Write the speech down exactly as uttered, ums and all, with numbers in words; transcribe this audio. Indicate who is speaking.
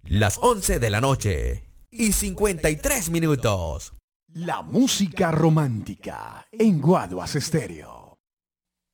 Speaker 1: Las once de la noche y cincuenta y tres minutos.
Speaker 2: La música romántica en Guaduas Estéreo.